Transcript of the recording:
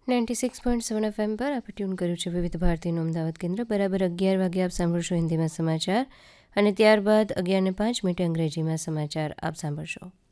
96.7 FM પર આપણે tune કર્યું છે વિવિધ ભારતીનું અમદાવાદ કેન્દ્ર. બરાબર 11 વાગે આપ સાંભળશો હિન્દીમાં સમાચાર અને ત્યારબાદ 11:05 અંગ્રેજીમાં સમાચાર આપ સાંભળશો.